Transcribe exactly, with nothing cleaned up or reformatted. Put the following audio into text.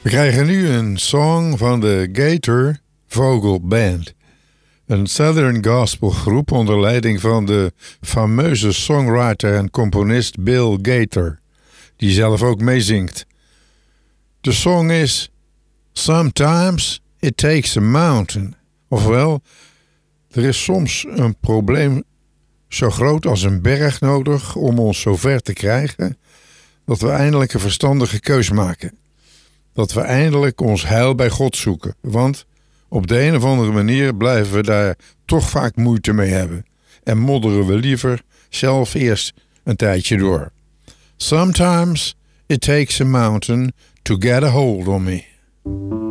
We krijgen nu een song van de Gator Vocal Band. Een Southern gospel groep onder leiding van de fameuze songwriter en componist Bill Gator, die zelf ook meezingt. De song is Sometimes It Takes a Mountain. Ofwel, er is soms een probleem zo groot als een berg nodig om ons zover te krijgen dat we eindelijk een verstandige keus maken. Dat we eindelijk ons heil bij God zoeken. Want op de een of andere manier blijven we daar toch vaak moeite mee hebben. En modderen we liever zelf eerst een tijdje door. Sometimes it takes a mountain to get a hold on me.